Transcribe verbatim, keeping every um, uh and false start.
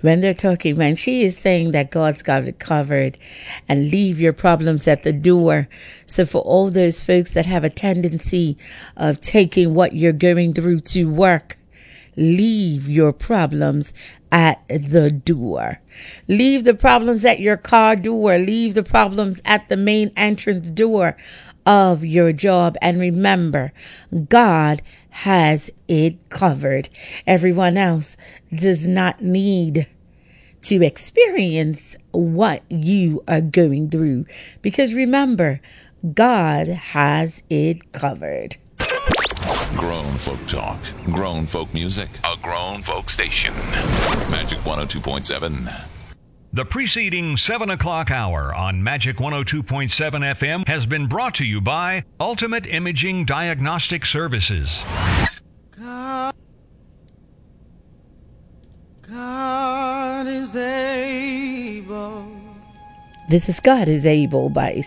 when they're talking, when she is saying that God's got it covered and leave your problems at the door. So for all those folks that have a tendency of taking what you're going through to work, leave your problems at the door. Leave the problems at your car door. Leave the problems at the main entrance door of your job. And remember, God has it covered. Everyone else does not need to experience what you are going through. Because remember, God has it covered. Grown folk talk, grown folk music, a grown folk station. Magic one oh two point seven. The preceding seven o'clock hour on Magic one oh two point seven F M has been brought to you by Ultimate Imaging Diagnostic Services. God, God is able. This is God is Able by